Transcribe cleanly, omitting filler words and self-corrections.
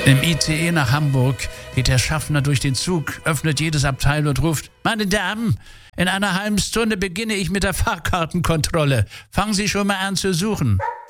Im ICE nach Hamburg geht der Schaffner durch den Zug, öffnet jedes Abteil und ruft: Meine Damen, in einer halben Stunde beginne ich mit der Fahrkartenkontrolle. Fangen Sie schon mal an zu suchen.